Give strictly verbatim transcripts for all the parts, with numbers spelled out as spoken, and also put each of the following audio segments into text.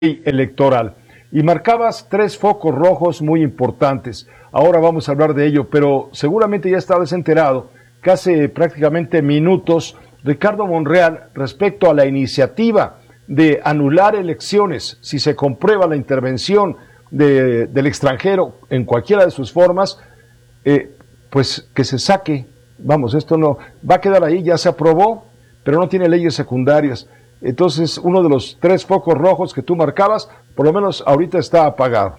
electoral y marcabas tres focos rojos muy importantes. Ahora vamos a hablar de ello, pero seguramente ya estabas enterado que hace prácticamente minutos Ricardo Monreal, respecto a la iniciativa de anular elecciones si se comprueba la intervención de, del extranjero en cualquiera de sus formas, eh, pues que se saque. Vamos, esto no va a quedar ahí, ya se aprobó, pero no tiene leyes secundarias. Entonces, uno de los tres focos rojos que tú marcabas, por lo menos ahorita está apagado.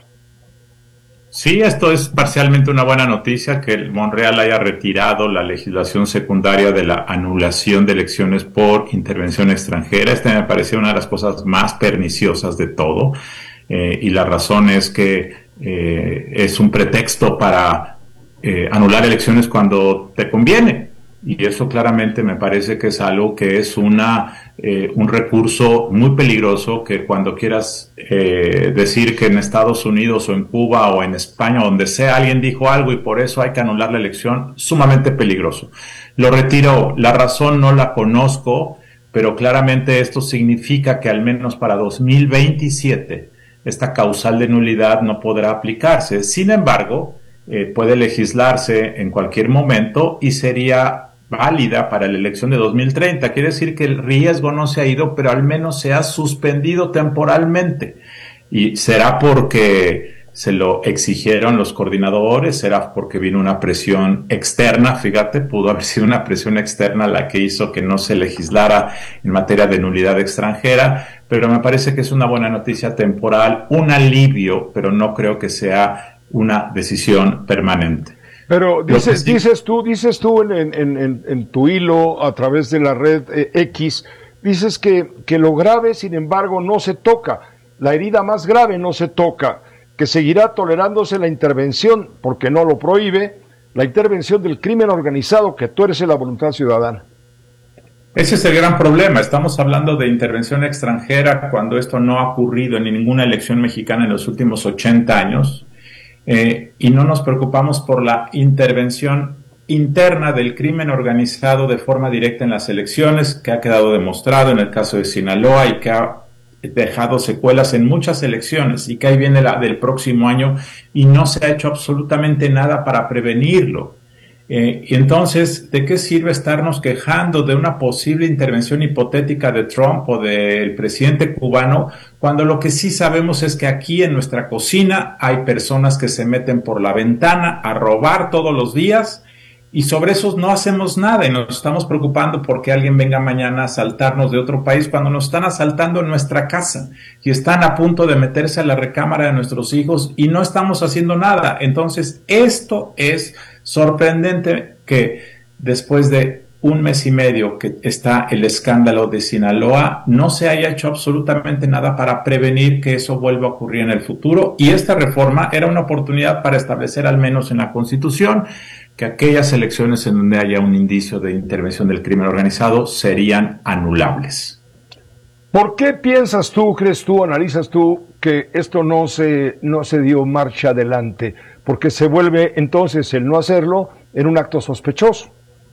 Sí, esto es parcialmente una buena noticia, que el Monreal haya retirado la legislación secundaria de la anulación de elecciones por intervención extranjera. Esta me parece una de las cosas más perniciosas de todo, eh, y la razón es que eh, es un pretexto para eh, anular elecciones cuando te conviene. Y eso claramente me parece que es algo que es una eh, un recurso muy peligroso, que cuando quieras eh, decir que en Estados Unidos o en Cuba o en España, donde sea, alguien dijo algo y por eso hay que anular la elección, sumamente peligroso. Lo retiró, la razón no la conozco, pero claramente esto significa que al menos para dos mil veintisiete esta causal de nulidad no podrá aplicarse. Sin embargo, eh, puede legislarse en cualquier momento y sería válida para la elección de dos mil treinta. Quiere decir que el riesgo no se ha ido, pero al menos se ha suspendido temporalmente. Y será porque se lo exigieron los coordinadores, será porque vino una presión externa. Fíjate, pudo haber sido una presión externa la que hizo que no se legislara en materia de nulidad extranjera, pero me parece que es una buena noticia temporal, un alivio, pero no creo que sea una decisión permanente. Pero dices, sí. dices tú, dices tú en, en, en, en tu hilo a través de la red eh, X, dices que, que lo grave, sin embargo, no se toca, la herida más grave no se toca, que seguirá tolerándose la intervención, porque no lo prohíbe, la intervención del crimen organizado que tuerce la voluntad ciudadana. Ese es el gran problema. Estamos hablando de intervención extranjera cuando esto no ha ocurrido en ninguna elección mexicana en los últimos ochenta años. Eh, y no nos preocupamos por la intervención interna del crimen organizado de forma directa en las elecciones, que ha quedado demostrado en el caso de Sinaloa y que ha dejado secuelas en muchas elecciones, y que ahí viene la del próximo año y no se ha hecho absolutamente nada para prevenirlo. Eh, y entonces, ¿de qué sirve estarnos quejando de una posible intervención hipotética de Trump o del presidente cubano, cuando lo que sí sabemos es que aquí en nuestra cocina hay personas que se meten por la ventana a robar todos los días, y sobre esos no hacemos nada y nos estamos preocupando porque alguien venga mañana a asaltarnos de otro país cuando nos están asaltando en nuestra casa y están a punto de meterse a la recámara de nuestros hijos y no estamos haciendo nada? Entonces, esto es sorprendente, que después de un mes y medio que está el escándalo de Sinaloa, no se haya hecho absolutamente nada para prevenir que eso vuelva a ocurrir en el futuro. Y esta reforma era una oportunidad para establecer, al menos en la Constitución, que aquellas elecciones en donde haya un indicio de intervención del crimen organizado serían anulables. ¿Por qué piensas tú, crees tú, analizas tú que esto no se, no se dio marcha adelante? Porque se vuelve entonces el no hacerlo en un acto sospechoso.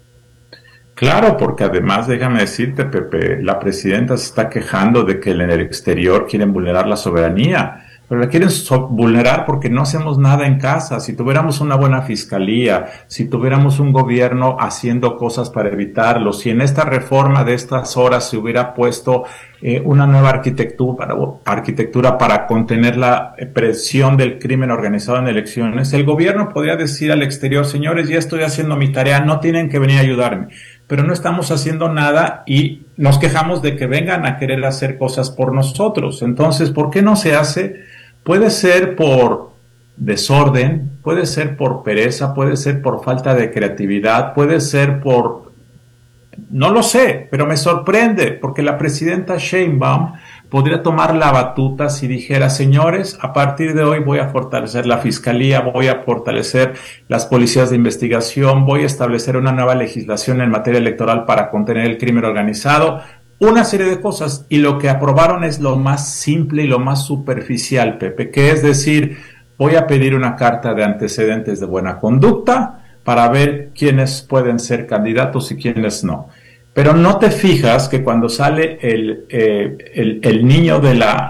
Claro, porque además, déjame decirte, Pepe, la presidenta se está quejando de que en el exterior quieren vulnerar la soberanía, pero la quieren so- vulnerar porque no hacemos nada en casa. Si tuviéramos una buena fiscalía, si tuviéramos un gobierno haciendo cosas para evitarlo, si en esta reforma de estas horas se hubiera puesto eh, una nueva arquitectura, arquitectura para contener la presión del crimen organizado en elecciones, el gobierno podría decir al exterior: señores, ya estoy haciendo mi tarea, no tienen que venir a ayudarme. Pero no estamos haciendo nada y nos quejamos de que vengan a querer hacer cosas por nosotros. Entonces, ¿por qué no se hace? Puede ser por desorden, puede ser por pereza, puede ser por falta de creatividad, puede ser por... no lo sé, pero me sorprende, porque la presidenta Sheinbaum podría tomar la batuta si dijera: señores, a partir de hoy voy a fortalecer la fiscalía, voy a fortalecer las policías de investigación, voy a establecer una nueva legislación en materia electoral para contener el crimen organizado, una serie de cosas. Y lo que aprobaron es lo más simple y lo más superficial, Pepe, que es decir: voy a pedir una carta de antecedentes de buena conducta para ver quiénes pueden ser candidatos y quiénes no. Pero no te fijas que cuando sale el, eh, el, el niño de la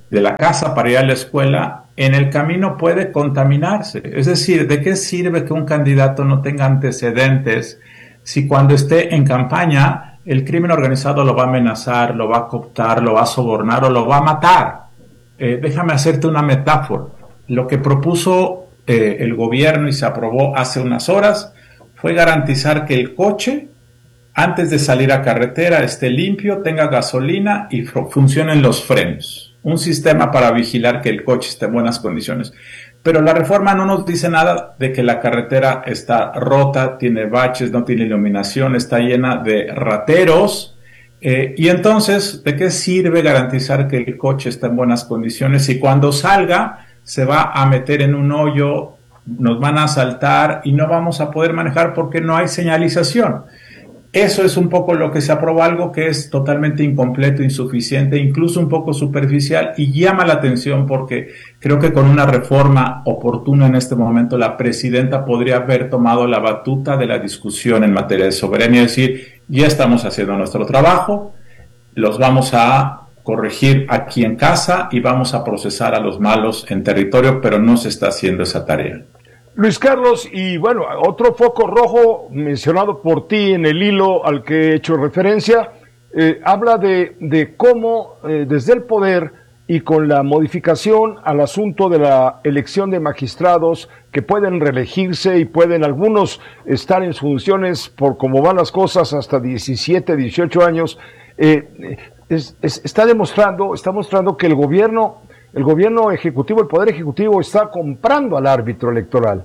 de la casa para ir a la escuela, en el camino puede contaminarse. Es decir, ¿de qué sirve que un candidato no tenga antecedentes si cuando esté en campaña el crimen organizado lo va a amenazar, lo va a cooptar, lo va a sobornar o lo va a matar? Eh, déjame hacerte una metáfora. Lo que propuso eh, el gobierno y se aprobó hace unas horas fue garantizar que el coche, antes de salir a carretera, esté limpio, tenga gasolina y funcionen los frenos. Un sistema para vigilar que el coche esté en buenas condiciones. Pero la reforma no nos dice nada de que la carretera está rota, tiene baches, no tiene iluminación, está llena de rateros. Eh, y entonces, ¿de qué sirve garantizar que el coche está en buenas condiciones si cuando salga se va a meter en un hoyo, nos van a asaltar y no vamos a poder manejar porque no hay señalización? Eso es un poco lo que se aprobó, algo que es totalmente incompleto, insuficiente, incluso un poco superficial, y llama la atención porque creo que con una reforma oportuna en este momento la presidenta podría haber tomado la batuta de la discusión en materia de soberanía y decir, ya estamos haciendo nuestro trabajo, los vamos a corregir aquí en casa y vamos a procesar a los malos en territorio, pero no se está haciendo esa tarea. Luis Carlos, y bueno, otro foco rojo mencionado por ti en el hilo al que he hecho referencia, eh, habla de, de cómo eh, desde el poder y con la modificación al asunto de la elección de magistrados que pueden reelegirse y pueden algunos estar en funciones por cómo van las cosas hasta diecisiete, dieciocho años, eh, es, es, está demostrando, está mostrando que el gobierno... El gobierno ejecutivo, el poder ejecutivo está comprando al árbitro electoral.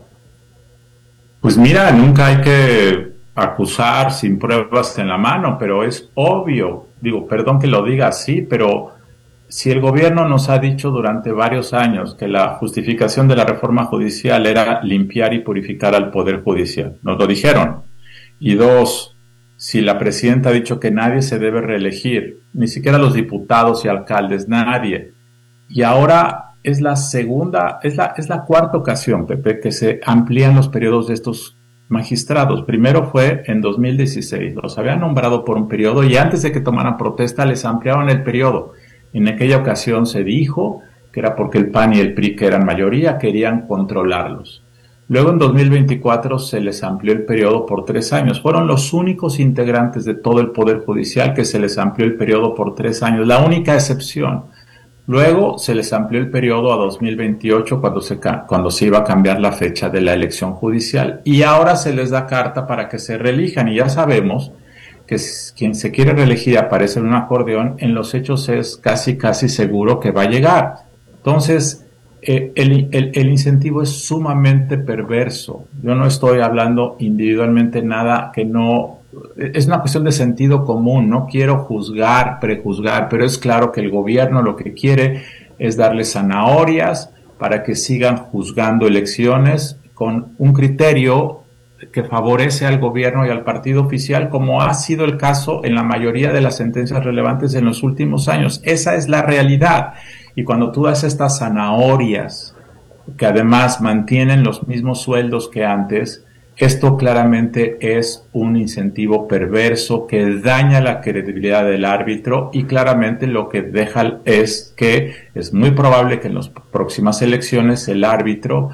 Pues mira, nunca hay que acusar sin pruebas en la mano, pero es obvio, digo, perdón que lo diga así, pero si el gobierno nos ha dicho durante varios años que la justificación de la reforma judicial era limpiar y purificar al poder judicial, nos lo dijeron. Y dos, si la presidenta ha dicho que nadie se debe reelegir, ni siquiera los diputados y alcaldes, nadie. Y ahora es la segunda, es la, es la cuarta ocasión, Pepe, que se amplían los periodos de estos magistrados. Primero fue en dos mil dieciséis, los habían nombrado por un periodo y antes de que tomaran protesta les ampliaron el periodo. En aquella ocasión se dijo que era porque el P A N y el P R I, que eran mayoría, querían controlarlos. Luego en dos mil veinticuatro se les amplió el periodo por tres años. Fueron los únicos integrantes de todo el Poder Judicial que se les amplió el periodo por tres años, la única excepción. Luego se les amplió el periodo a dos mil veintiocho cuando se, cuando se iba a cambiar la fecha de la elección judicial y ahora se les da carta para que se reelijan y ya sabemos que quien se quiere reelegir aparece en un acordeón, en los hechos es casi casi seguro que va a llegar. Entonces eh, el, el, el incentivo es sumamente perverso. Yo no estoy hablando individualmente nada que no... Es una cuestión de sentido común, no quiero juzgar, prejuzgar, pero es claro que el gobierno lo que quiere es darle zanahorias para que sigan juzgando elecciones con un criterio que favorece al gobierno y al partido oficial, como ha sido el caso en la mayoría de las sentencias relevantes en los últimos años. Esa es la realidad. Y cuando tú das estas zanahorias, que además mantienen los mismos sueldos que antes, esto claramente es un incentivo perverso que daña la credibilidad del árbitro y claramente lo que deja es que es muy probable que en las próximas elecciones el árbitro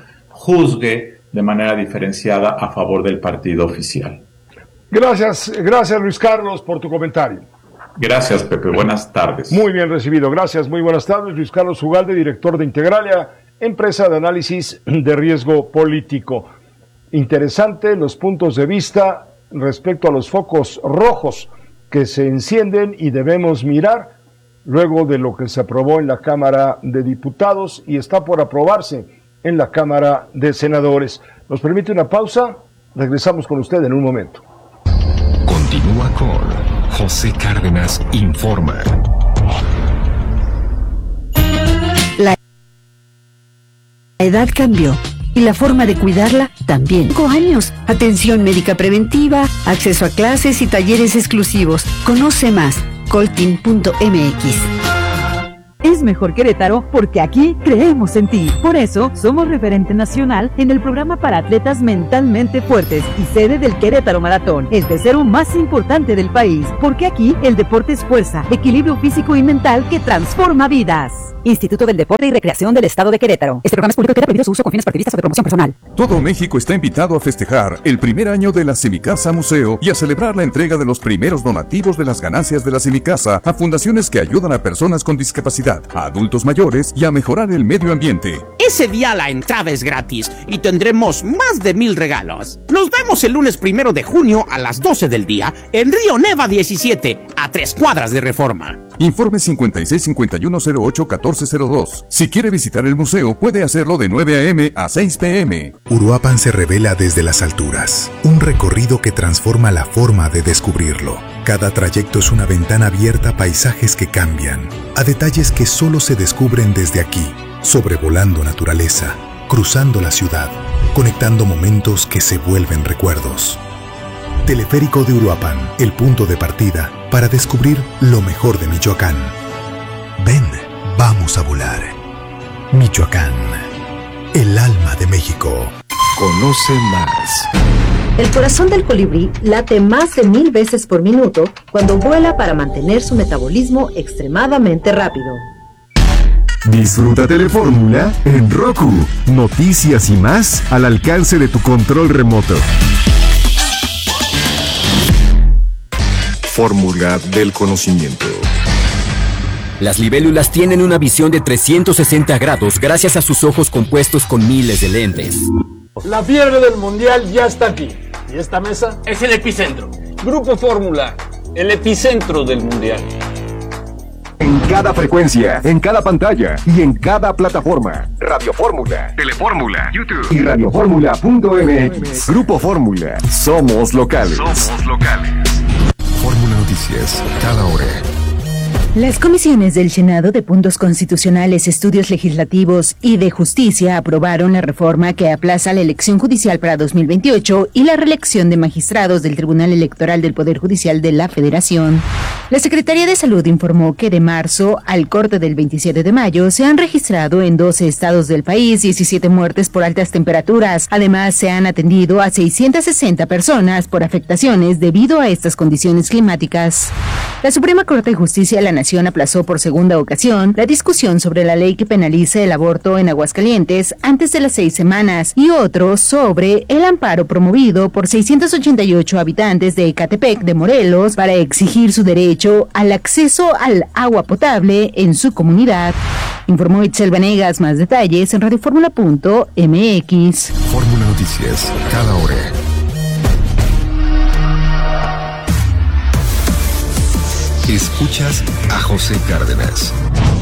juzgue de manera diferenciada a favor del partido oficial. Gracias, gracias Luis Carlos por tu comentario. Gracias, Pepe, buenas tardes. Muy bien recibido, gracias, muy buenas tardes. Luis Carlos Ugalde, director de Integralia, empresa de análisis de riesgo político. Interesante los puntos de vista respecto a los focos rojos que se encienden y debemos mirar luego de lo que se aprobó en la Cámara de Diputados y está por aprobarse en la Cámara de Senadores. ¿Nos permite una pausa? Regresamos con usted en un momento. Continúa con José Cárdenas Informa. La edad cambió y la forma de cuidarla también. Cinco años. Atención médica preventiva, acceso a clases y talleres exclusivos. Conoce más. coltin punto m x. Es mejor Querétaro porque aquí creemos en ti. Por eso, somos referente nacional en el programa para atletas mentalmente fuertes y sede del Querétaro Maratón, el tercero más importante del país, porque aquí el deporte es fuerza, equilibrio físico y mental que transforma vidas. Instituto del Deporte y Recreación del Estado de Querétaro. Este programa es público y queda prohibido su uso con fines partidistas o de promoción personal. Todo México está invitado a festejar el primer año de la Semicasa Museo y a celebrar la entrega de los primeros donativos de las ganancias de la Semicasa a fundaciones que ayudan a personas con discapacidad, a adultos mayores y a mejorar el medio ambiente. Ese día la entrada es gratis y tendremos más de mil regalos. Nos vemos el lunes primero de junio a las doce del día en Río Neva diecisiete, a tres cuadras de Reforma. Informe cincuenta y seis cincuenta y uno cero ocho catorce cero dos. Si quiere visitar el museo, puede hacerlo de nueve a eme a seis pe eme. Uruapan se revela desde las alturas. Un recorrido que transforma la forma de descubrirlo. Cada trayecto es una ventana abierta a paisajes que cambian, a detalles que solo se descubren desde aquí, sobrevolando naturaleza, cruzando la ciudad, conectando momentos que se vuelven recuerdos. Teleférico de Uruapan, el punto de partida para descubrir lo mejor de Michoacán. Ven, vamos a volar. Michoacán, el alma de México. Conoce más. El corazón del colibrí late más de mil veces por minuto cuando vuela para mantener su metabolismo extremadamente rápido. Disfruta Telefórmula en Roku. Noticias y más al alcance de tu control remoto. Fórmula del conocimiento. Las libélulas tienen una visión de trescientos sesenta grados gracias a sus ojos compuestos con miles de lentes. La fiebre del mundial ya está aquí. ¿Y esta mesa? Es el epicentro. Grupo Fórmula, el epicentro del mundial. En cada frecuencia, en cada pantalla y en cada plataforma. Radio Fórmula, Telefórmula, YouTube y radioformula punto eme equis. Grupo Fórmula. Somos locales. Somos locales. Fórmula Noticias, cada hora. Las comisiones del Senado de Puntos Constitucionales, Estudios Legislativos y de Justicia aprobaron la reforma que aplaza la elección judicial para dos mil veintiocho y la reelección de magistrados del Tribunal Electoral del Poder Judicial de la Federación. La Secretaría de Salud informó que de marzo al corte del veintisiete de mayo se han registrado en doce estados del país diecisiete muertes por altas temperaturas. Además, se han atendido a seiscientas sesenta personas por afectaciones debido a estas condiciones climáticas. La Suprema Corte de Justicia de la Nación aplazó por segunda ocasión la discusión sobre la ley que penaliza el aborto en Aguascalientes antes de las seis semanas y otro sobre el amparo promovido por seiscientos ochenta y ocho habitantes de Ecatepec de Morelos para exigir su derecho al acceso al agua potable en su comunidad. Informó Itzel Vanegas. Más detalles en radioformula punto eme equis. Fórmula Noticias, cada hora. Escuchas a José Cárdenas.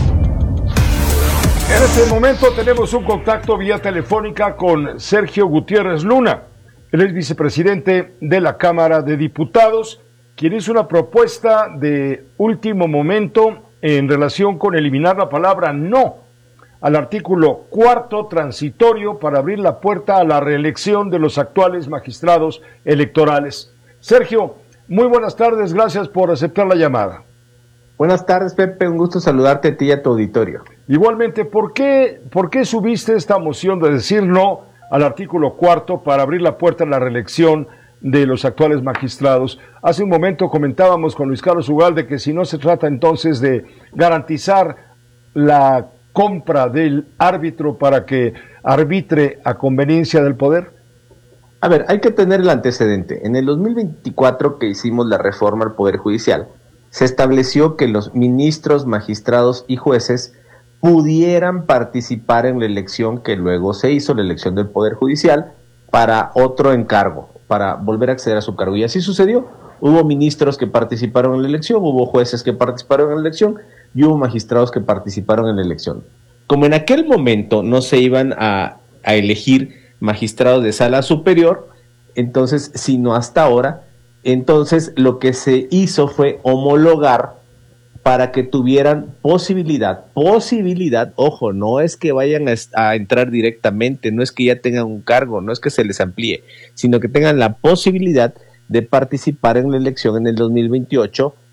En este momento tenemos un contacto vía telefónica con Sergio Gutiérrez Luna. Él es vicepresidente de la Cámara de Diputados, quien hizo una propuesta de último momento en relación con eliminar la palabra no al artículo cuarto transitorio para abrir la puerta a la reelección de los actuales magistrados electorales. Sergio, muy buenas tardes, gracias por aceptar la llamada. Buenas tardes, Pepe, un gusto saludarte a ti y a tu auditorio. Igualmente, ¿por qué, por qué subiste esta moción de decir no al artículo cuarto para abrir la puerta a la reelección de los actuales magistrados? Hace un momento comentábamos con Luis Carlos Ugalde que si no se trata entonces de garantizar la compra del árbitro para que arbitre a conveniencia del poder. A ver, hay que tener el antecedente. En el dos mil veinticuatro, que hicimos la reforma al Poder Judicial, se estableció que los ministros, magistrados y jueces pudieran participar en la elección que luego se hizo, la elección del Poder Judicial, para otro encargo, para volver a acceder a su cargo. Y así sucedió. Hubo ministros que participaron en la elección, hubo jueces que participaron en la elección y hubo magistrados que participaron en la elección. Como en aquel momento no se iban a, a elegir magistrados de sala superior, entonces, sino hasta ahora, entonces lo que se hizo fue homologar para que tuvieran posibilidad, posibilidad, ojo, no es que vayan a, a entrar directamente, no es que ya tengan un cargo, no es que se les amplíe, sino que tengan la posibilidad de participar en la elección en el dos mil veintiocho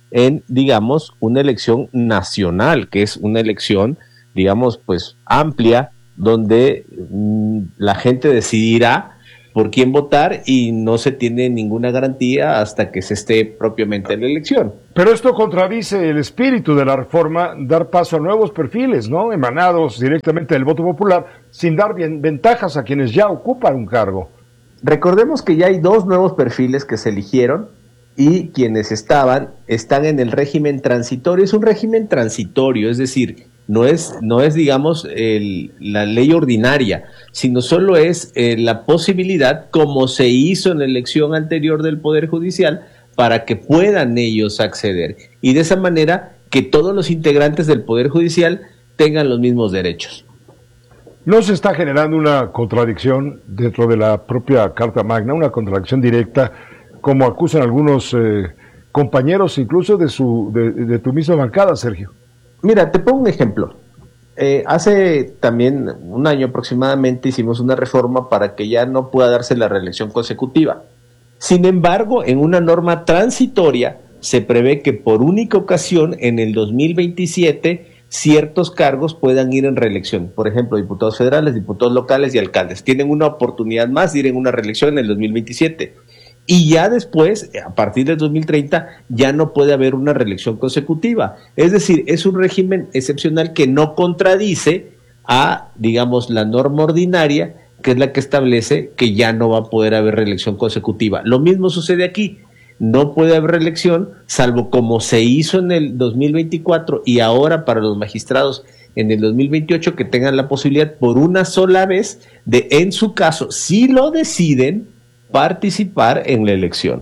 en, digamos, una elección nacional, que es una elección, digamos, pues amplia, donde mmm, la gente decidirá por quién votar y no se tiene ninguna garantía hasta que se esté propiamente en la elección. Pero esto contradice el espíritu de la reforma, dar paso a nuevos perfiles, ¿no? Emanados directamente del voto popular, sin dar bien, ventajas a quienes ya ocupan un cargo. Recordemos que ya hay dos nuevos perfiles que se eligieron y quienes estaban, están en el régimen transitorio. Es un régimen transitorio, es decir, no es, no es digamos, el, la ley ordinaria, sino solo es eh, la posibilidad, como se hizo en la elección anterior del Poder Judicial, para que puedan ellos acceder. Y de esa manera, que todos los integrantes del Poder Judicial tengan los mismos derechos. ¿No se está generando una contradicción dentro de la propia Carta Magna, una contradicción directa, como acusan algunos eh, compañeros incluso de, su, de, de tu misma bancada, Sergio? Mira, te pongo un ejemplo. Eh, hace también un año aproximadamente hicimos una reforma para que ya no pueda darse la reelección consecutiva. Sin embargo, en una norma transitoria se prevé que por única ocasión en el dos mil veintisiete ciertos cargos puedan ir en reelección. Por ejemplo, diputados federales, diputados locales y alcaldes. Tienen una oportunidad más de ir en una reelección en el dos mil veintisiete. Y ya después, a partir del dos mil treinta, ya no puede haber una reelección consecutiva. Es decir, es un régimen excepcional que no contradice a, digamos, la norma ordinaria, que es la que establece que ya no va a poder haber reelección consecutiva. Lo mismo sucede aquí. No puede haber reelección, salvo como se hizo en el dos mil veinticuatro y ahora para los magistrados en el dos mil veintiocho, que tengan la posibilidad por una sola vez de, en su caso, si lo deciden, participar en la elección.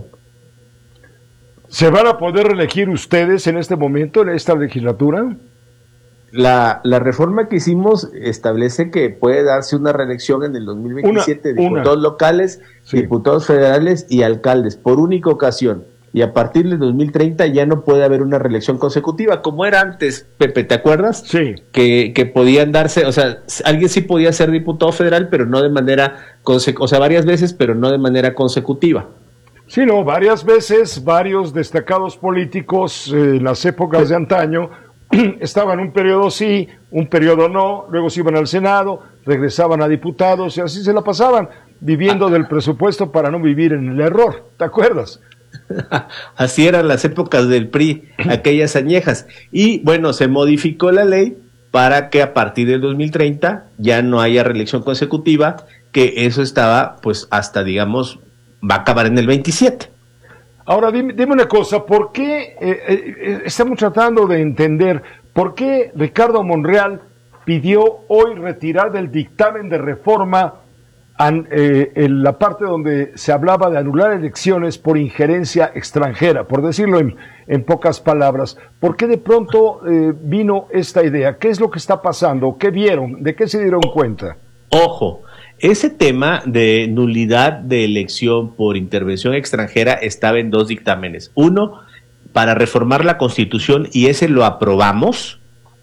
¿Se van a poder reelegir ustedes en este momento, en esta legislatura? La, la reforma que hicimos establece que puede darse una reelección en el dos mil veintisiete una, de diputados una. locales, sí. diputados federales y alcaldes por única ocasión. Y a partir del dos mil treinta ya no puede haber una reelección consecutiva, como era antes, Pepe, ¿te acuerdas? Sí. Que, que podían darse, o sea, alguien sí podía ser diputado federal, pero no de manera, conse- o sea, varias veces, pero no de manera consecutiva. Sí, no, varias veces, varios destacados políticos eh, en las épocas pues, de antaño estaban un periodo sí, un periodo no, luego se iban al Senado, regresaban a diputados y así se la pasaban, viviendo ah. del presupuesto para no vivir en el error, ¿te acuerdas? Así eran las épocas del P R I, aquellas añejas. Y bueno, se modificó la ley para que a partir del dos mil treinta ya no haya reelección consecutiva, que eso estaba pues hasta, digamos, va a acabar en el veintisiete. Ahora dime, dime una cosa, ¿por qué eh, eh, estamos tratando de entender por qué Ricardo Monreal pidió hoy retirar del dictamen de reforma An, eh, en la parte donde se hablaba de anular elecciones por injerencia extranjera, por decirlo en, en pocas palabras? ¿Por qué de pronto eh, vino esta idea? ¿Qué es lo que está pasando? ¿Qué vieron? ¿De qué se dieron cuenta? Ojo, ese tema de nulidad de elección por intervención extranjera estaba en dos dictámenes. Uno, para reformar la Constitución, y ese lo aprobamos,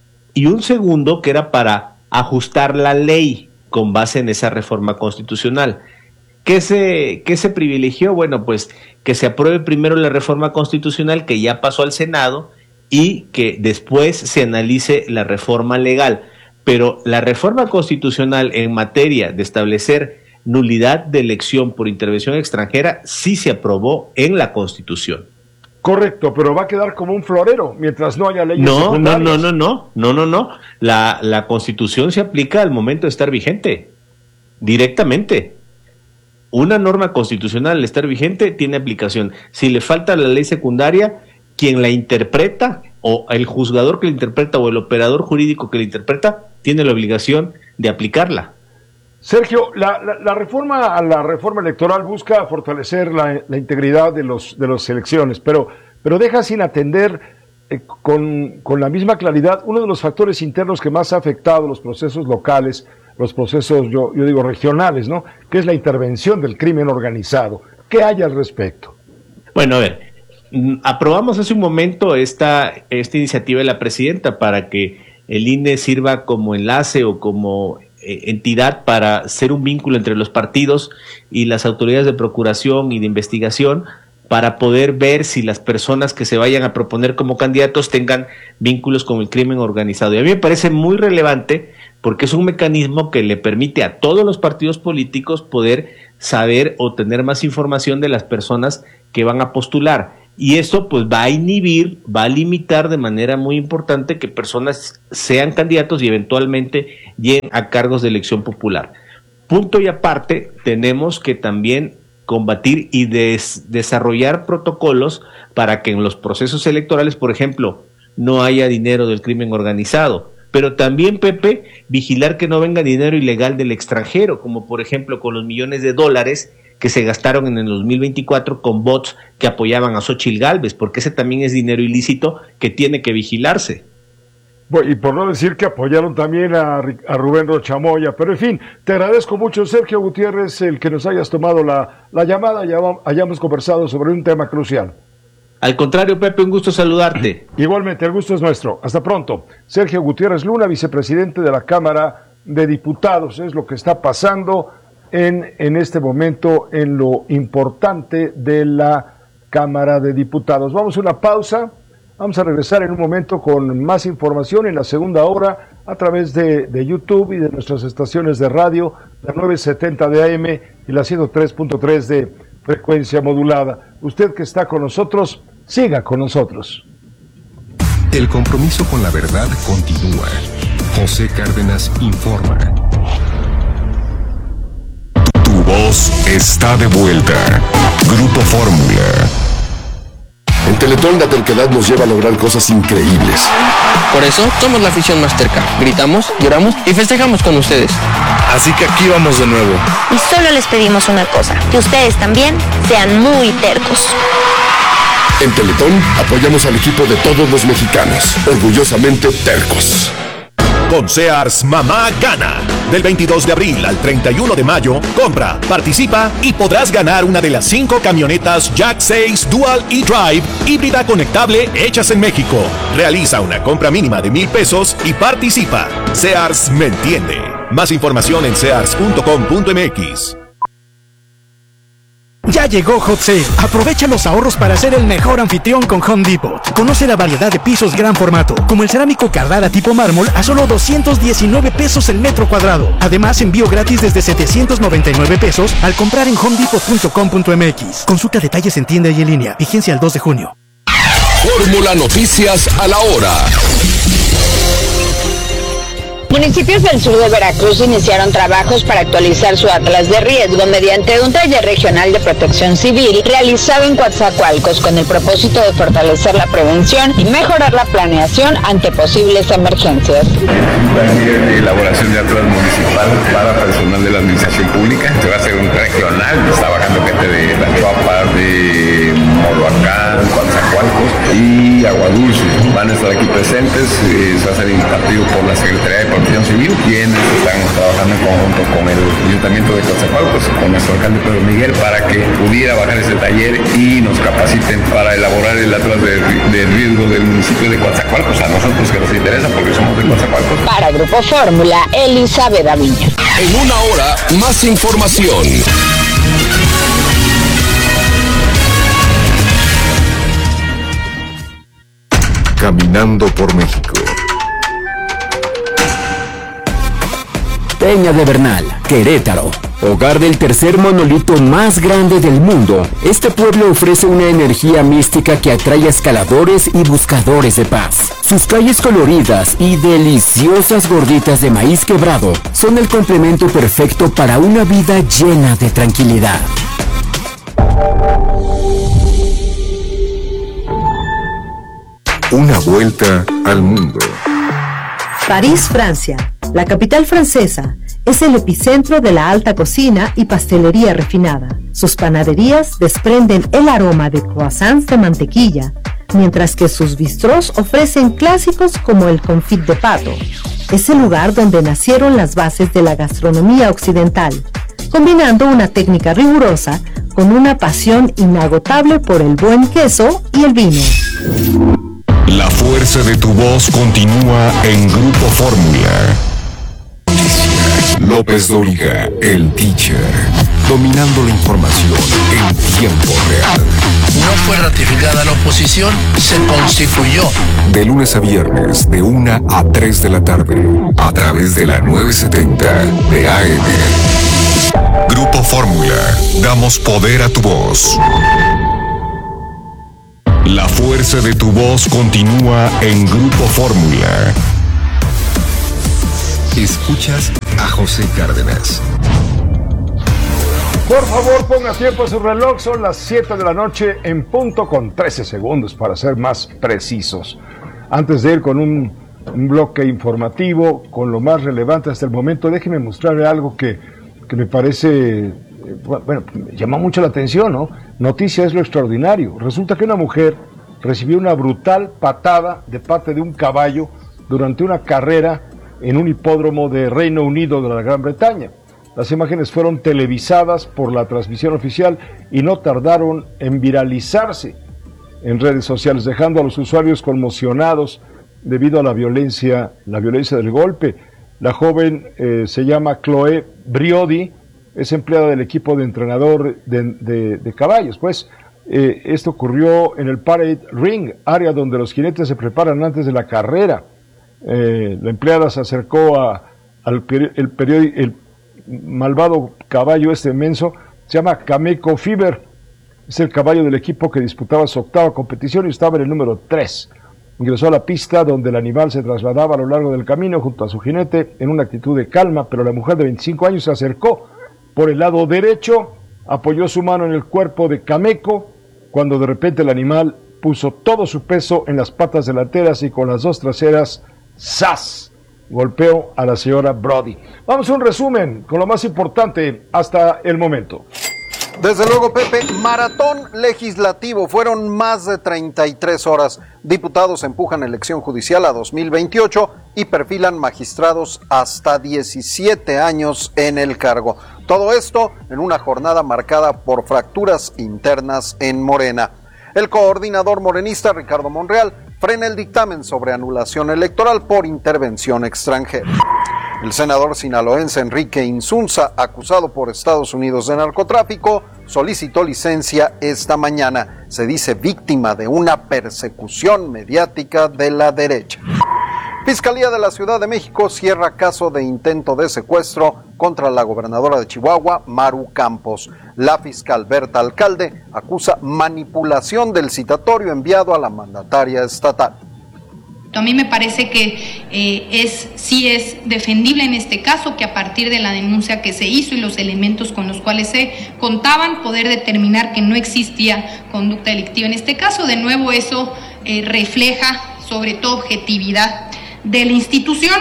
y un segundo que era para ajustar la ley con base en esa reforma constitucional. ¿Qué se, qué se privilegió? Bueno, pues que se apruebe primero la reforma constitucional, que ya pasó al Senado, y que después se analice la reforma legal. Pero la reforma constitucional en materia de establecer nulidad de elección por intervención extranjera sí se aprobó en la Constitución. Correcto, pero va a quedar como un florero mientras no haya leyes no, secundarias. No, no, no, no, no, no, no. La, la Constitución se aplica al momento de estar vigente, directamente. Una norma constitucional al estar vigente tiene aplicación. Si le falta la ley secundaria, quien la interpreta, o el juzgador que la interpreta, o el operador jurídico que la interpreta, tiene la obligación de aplicarla. Sergio, la, la, la reforma a la reforma electoral busca fortalecer la, la integridad de los de las elecciones, pero, pero deja sin atender eh, con, con la misma claridad uno de los factores internos que más ha afectado los procesos locales, los procesos, yo, yo digo, regionales, ¿no? Que es la intervención del crimen organizado. ¿Qué hay al respecto? Bueno, a ver, aprobamos hace un momento esta, esta iniciativa de la presidenta para que el I N E sirva como enlace o como entidad para ser un vínculo entre los partidos y las autoridades de procuración y de investigación para poder ver si las personas que se vayan a proponer como candidatos tengan vínculos con el crimen organizado. Y a mí me parece muy relevante porque es un mecanismo que le permite a todos los partidos políticos poder saber o tener más información de las personas que van a postular. Y esto pues va a inhibir, va a limitar de manera muy importante que personas sean candidatos y eventualmente lleguen a cargos de elección popular. Punto y aparte, tenemos que también combatir y des- desarrollar protocolos para que en los procesos electorales, por ejemplo, no haya dinero del crimen organizado, pero también, Pepe, vigilar que no venga dinero ilegal del extranjero, como por ejemplo con los millones de dólares que se gastaron en el dos mil veinticuatro con bots que apoyaban a Xóchitl Gálvez, porque ese también es dinero ilícito que tiene que vigilarse. Y por no decir que apoyaron también a, a Rubén Rocha Moya, pero en fin, te agradezco mucho, Sergio Gutiérrez, el que nos hayas tomado la, la llamada y hayamos conversado sobre un tema crucial. Al contrario, Pepe, un gusto saludarte. Igualmente, el gusto es nuestro. Hasta pronto. Sergio Gutiérrez Luna, vicepresidente de la Cámara de Diputados, es lo que está pasando en, en este momento en lo importante de la Cámara de Diputados. Vamos a una pausa. Vamos a regresar en un momento con más información en la segunda hora a través de, de YouTube y de nuestras estaciones de radio, la novecientos setenta de A M y la ciento tres punto tres de frecuencia modulada. Usted que está con nosotros, siga con nosotros. El compromiso con la verdad continúa. José Cárdenas informa. Tu voz está de vuelta. Grupo Fórmula. En Teletón la terquedad nos lleva a lograr cosas increíbles. Por eso somos la afición más terca. Gritamos, lloramos y festejamos con ustedes. Así que aquí vamos de nuevo. Y solo les pedimos una cosa, que ustedes también sean muy tercos. En Teletón apoyamos al equipo de todos los mexicanos, orgullosamente tercos. Con Sears Mamá Gana. Del veintidós de abril al treinta y uno de mayo, compra, participa y podrás ganar una de las cinco camionetas Jack seis Dual E-Drive híbrida conectable hechas en México. Realiza una compra mínima de mil pesos y participa. Sears me entiende. Más información en sears punto com punto m x. Ya llegó Hot Sale. Aprovecha los ahorros para ser el mejor anfitrión con Home Depot. Conoce la variedad de pisos gran formato, como el cerámico Carrara tipo mármol a solo doscientos diecinueve pesos el metro cuadrado. Además, envío gratis desde setecientos noventa y nueve pesos al comprar en home depot punto com punto m x. Consulta detalles en tienda y en línea. Vigencia el dos de junio. Fórmula Noticias a la hora. Municipios del sur de Veracruz iniciaron trabajos para actualizar su atlas de riesgo mediante un taller regional de protección civil realizado en Coatzacoalcos con el propósito de fortalecer la prevención y mejorar la planeación ante posibles emergencias. Taller de elaboración de atlas municipal para personal de la administración pública. Se va a hacer un regional, está bajando gente de La Chuapa, de Moloacán, Coatzacoalcos y Aguadulce. Van a estar aquí presentes, eh, se va a ser impartido por la Secretaría de Protección Civil, quienes están trabajando en conjunto con el Ayuntamiento de Coatzacoalcos, con nuestro alcalde Pedro Miguel, para que pudiera bajar ese taller y nos capaciten para elaborar el atlas de, de riesgo del municipio de Coatzacoalcos, a nosotros que nos interesa porque somos de Coatzacoalcos. Para Grupo Fórmula, Elizabeth Aviña. En una hora, más información. Caminando por México. Peña de Bernal, Querétaro. Hogar del tercer monolito más grande del mundo, este pueblo ofrece una energía mística que atrae a escaladores y buscadores de paz. Sus calles coloridas y deliciosas gorditas de maíz quebrado son el complemento perfecto para una vida llena de tranquilidad. Una vuelta al mundo. París, Francia. La capital francesa es el epicentro de la alta cocina y pastelería refinada. Sus panaderías desprenden el aroma de croissants de mantequilla, mientras que sus bistrós ofrecen clásicos como el confit de pato. Es el lugar donde nacieron las bases de la gastronomía occidental, combinando una técnica rigurosa con una pasión inagotable por el buen queso y el vino. La fuerza de tu voz continúa en Grupo Fórmula. López Dóriga, el teacher. dominando la información en tiempo real. No fue ratificada la oposición, se constituyó. De lunes a viernes, de una a tres de la tarde, a través de la novecientos setenta de A M. Grupo Fórmula, damos poder a tu voz. La fuerza de tu voz continúa en Grupo Fórmula. Escuchas a José Cárdenas. Por favor, ponga tiempo a su reloj. Son las siete de la noche en punto con trece segundos para ser más precisos. Antes de ir con un, un bloque informativo con lo más relevante hasta el momento, déjeme mostrarle algo que, que me parece, bueno, me llama mucho la atención, ¿no? Noticia es lo extraordinario. Resulta que una mujer recibió una brutal patada de parte de un caballo durante una carrera en un hipódromo de Reino Unido de la Gran Bretaña. Las imágenes fueron televisadas por la transmisión oficial y no tardaron en viralizarse en redes sociales, dejando a los usuarios conmocionados debido a la violencia, la violencia del golpe. La joven eh, se llama Chloe Briody, es empleada del equipo de entrenador de, de, de caballos. Pues eh, esto ocurrió en el Parade Ring, área donde los jinetes se preparan antes de la carrera. Eh, la empleada se acercó a, al peri- el, periodi- el malvado caballo este inmenso, se llama Cameco Fever, es el caballo del equipo que disputaba su octava competición y estaba en el número tres. Ingresó a la pista donde el animal se trasladaba a lo largo del camino junto a su jinete en una actitud de calma, pero la mujer de veinticinco años se acercó por el lado derecho, apoyó su mano en el cuerpo de Cameco, cuando de repente el animal puso todo su peso en las patas delanteras y con las dos traseras, ¡zas!, golpeó a la señora Brody. Vamos a un resumen con lo más importante hasta el momento. Desde luego, Pepe, maratón legislativo. Fueron más de treinta y tres horas. Diputados empujan elección judicial a dos mil veintiocho y perfilan magistrados hasta diecisiete años en el cargo. Todo esto en una jornada marcada por fracturas internas en Morena. El coordinador morenista Ricardo Monreal frena el dictamen sobre anulación electoral por intervención extranjera. El senador sinaloense Enrique Insunza, acusado por Estados Unidos de narcotráfico, solicitó licencia esta mañana. Se dice víctima de una persecución mediática de la derecha. Fiscalía de la Ciudad de México cierra caso de intento de secuestro contra la gobernadora de Chihuahua, Maru Campos. La fiscal Berta Alcalde acusa manipulación del citatorio enviado a la mandataria estatal. A mí me parece que eh, es sí es defendible en este caso que a partir de la denuncia que se hizo y los elementos con los cuales se contaban, poder determinar que no existía conducta delictiva. En este caso, de nuevo, eso eh, refleja sobre todo objetividad de la institución.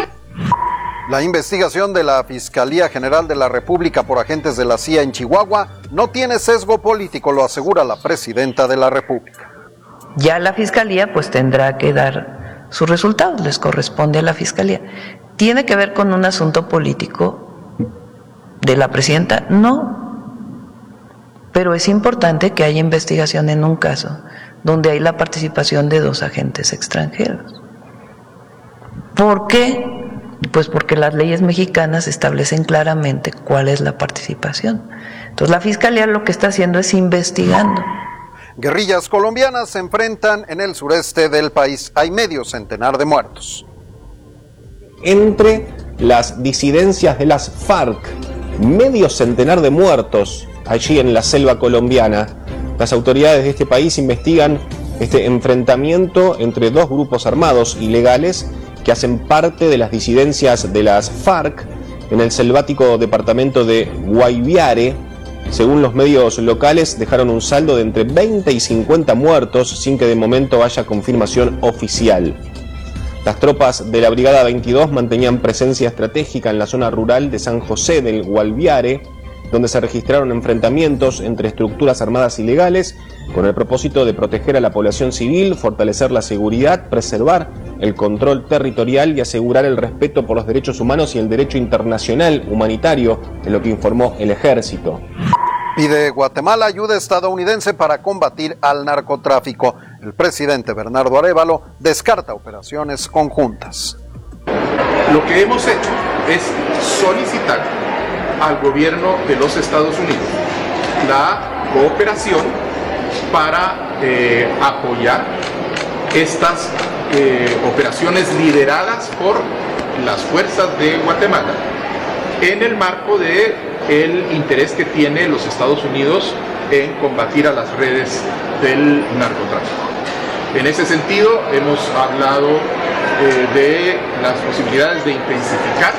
La investigación de la Fiscalía General de la República por agentes de la C I A en Chihuahua no tiene sesgo político, lo asegura la presidenta de la República. Ya la Fiscalía pues tendrá que dar sus resultados, les corresponde a la Fiscalía. ¿Tiene que ver con un asunto político de la presidenta? No, pero es importante que haya investigación en un caso donde hay la participación de dos agentes extranjeros. ¿Por qué? Pues porque las leyes mexicanas establecen claramente cuál es la participación. Entonces la Fiscalía lo que está haciendo es investigando. Guerrillas colombianas se enfrentan en el sureste del país. Hay medio centenar de muertos. Entre las disidencias de las FARC, medio centenar de muertos allí en la selva colombiana. Las autoridades de este país investigan este enfrentamiento entre dos grupos armados ilegales que hacen parte de las disidencias de las FARC en el selvático departamento de Guayviare. Según los medios locales, dejaron un saldo de entre veinte y cincuenta muertos sin que de momento haya confirmación oficial. Las tropas de la Brigada veintidós mantenían presencia estratégica en la zona rural de San José del Gualviare, donde se registraron enfrentamientos entre estructuras armadas ilegales con el propósito de proteger a la población civil, fortalecer la seguridad, preservar el control territorial y asegurar el respeto por los derechos humanos y el derecho internacional humanitario, en lo que informó el ejército. Pide Guatemala ayuda estadounidense para combatir al narcotráfico. El presidente Bernardo Arévalo descarta operaciones conjuntas. Lo que hemos hecho es solicitar al gobierno de los Estados Unidos la cooperación para eh, apoyar estas eh, operaciones lideradas por las fuerzas de Guatemala en el marco de el interés que tiene los Estados Unidos en combatir a las redes del narcotráfico. En ese sentido, hemos hablado eh, de las posibilidades de intensificar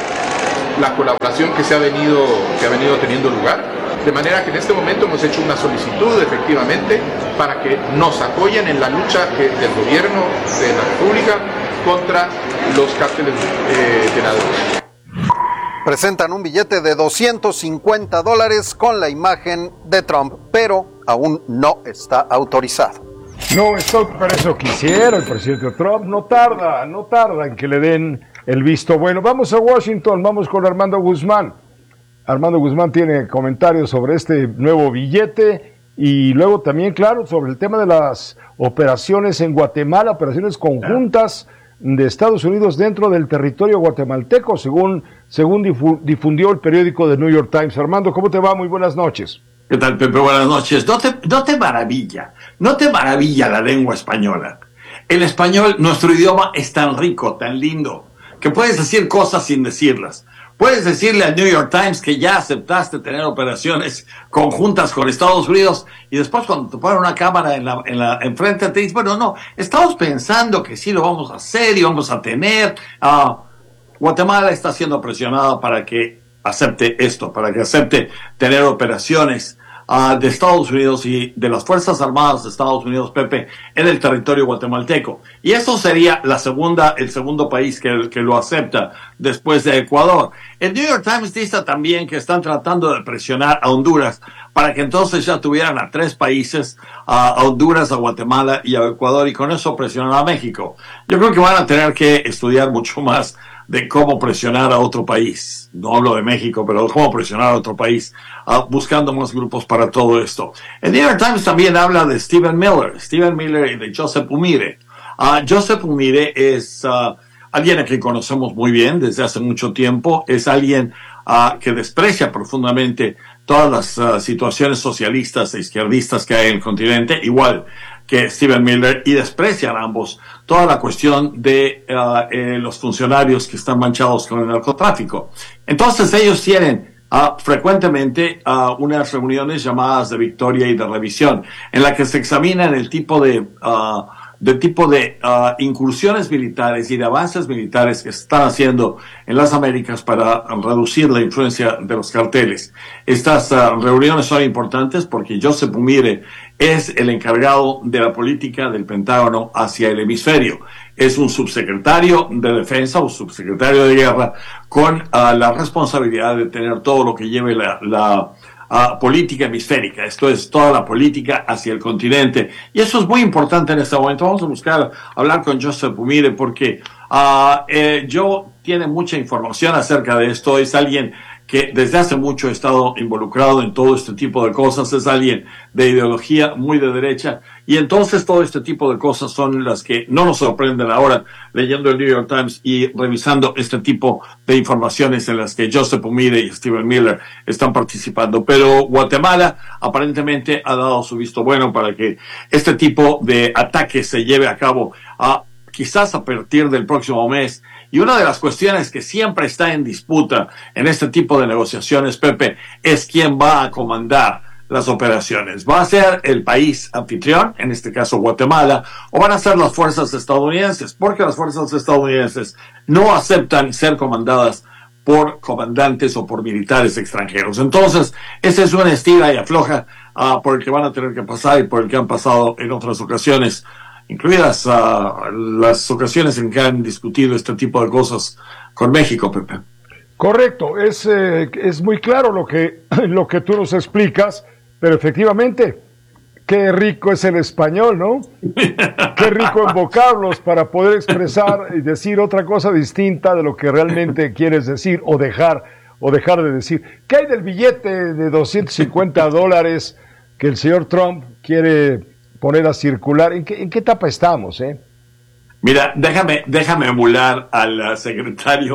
la colaboración que se ha venido, que ha venido teniendo lugar, de manera que en este momento hemos hecho una solicitud, efectivamente, para que nos apoyen en la lucha que, del gobierno de la República contra los cárteles eh, de la droga. Presentan un billete de doscientos cincuenta dólares con la imagen de Trump, pero aún no está autorizado. No, esto, pero eso quisiera el presidente Trump. No tarda, no tarda en que le den el visto bueno. Vamos a Washington, vamos con Armando Guzmán. Armando Guzmán tiene comentarios sobre este nuevo billete y luego también, claro, sobre el tema de las operaciones en Guatemala, operaciones conjuntas de Estados Unidos dentro del territorio guatemalteco, según, según difundió el periódico The New York Times. Armando, ¿cómo te va? Muy buenas noches. ¿Qué tal, Pepe? Buenas noches. No te, no te maravilla, no te maravilla la lengua española. El español, nuestro idioma, es tan rico, tan lindo, que puedes decir cosas sin decirlas. Puedes decirle al New York Times que ya aceptaste tener operaciones conjuntas con Estados Unidos y después cuando te ponen una cámara en la, en la, enfrente te dicen, bueno, no, estamos pensando que sí lo vamos a hacer y vamos a tener. Uh, Guatemala está siendo presionada para que acepte esto, para que acepte tener operaciones uh, de Estados Unidos y de las Fuerzas Armadas de Estados Unidos, Pepe, en el territorio guatemalteco. Y eso sería la segunda, el segundo país que, que lo acepta después de Ecuador. El New York Times dice también que están tratando de presionar a Honduras para que entonces ya tuvieran a tres países, a Honduras, a Guatemala y a Ecuador, y con eso presionar a México. Yo creo que van a tener que estudiar mucho más de cómo presionar a otro país. No hablo de México, pero de cómo presionar a otro país, uh, buscando más grupos para todo esto. El New York Times también habla de Stephen Miller, Stephen Miller y de Joseph Umire. Uh, Joseph Umire es uh, alguien a quien conocemos muy bien desde hace mucho tiempo. Es alguien uh, que desprecia profundamente todas las uh, situaciones socialistas e izquierdistas que hay en el continente, igual que Stephen Miller, y desprecian ambos toda la cuestión de uh, eh, los funcionarios que están manchados con el narcotráfico. Entonces ellos tienen uh, frecuentemente uh, unas reuniones llamadas de victoria y de revisión, en la que se examinan el tipo de uh, del tipo de uh, incursiones militares y de avances militares que se están haciendo en las Américas para reducir la influencia de los carteles. Estas uh, reuniones son importantes porque Joseph Umire es el encargado de la política del Pentágono hacia el hemisferio. Es un subsecretario de defensa o subsecretario de guerra con uh, la responsabilidad de tener todo lo que lleve la, la Uh, política hemisférica, esto es toda la política hacia el continente, y eso es muy importante en este momento. Vamos a buscar hablar con Joseph Umire porque uh, eh, Joe tiene mucha información acerca de esto. Es alguien que desde hace mucho ha estado involucrado en todo este tipo de cosas, es alguien de ideología muy de derecha, y entonces todo este tipo de cosas son las que no nos sorprenden ahora leyendo el New York Times y revisando este tipo de informaciones en las que Joseph Umire y Stephen Miller están participando. Pero Guatemala aparentemente ha dado su visto bueno para que este tipo de ataque se lleve a cabo a, quizás a partir del próximo mes. Y una de las cuestiones que siempre está en disputa en este tipo de negociaciones, Pepe, es quién va a comandar las operaciones. ¿Va a ser el país anfitrión, en este caso Guatemala, o van a ser las fuerzas estadounidenses? Porque las fuerzas estadounidenses no aceptan ser comandadas por comandantes o por militares extranjeros. Entonces, ese es una estira y afloja uh, por el que van a tener que pasar y por el que han pasado en otras ocasiones, incluidas uh, las ocasiones en que han discutido este tipo de cosas con México, Pepe. Correcto, es, eh, es muy claro lo que, lo que tú nos explicas, pero efectivamente, qué rico es el español, ¿no? Qué rico en vocablos para poder expresar y decir otra cosa distinta de lo que realmente quieres decir o dejar, o dejar de decir. ¿Qué hay del billete de doscientos cincuenta dólares que el señor Trump quiere poner a circular? ¿En qué, en qué etapa estamos, eh? Mira, déjame, déjame emular al secretario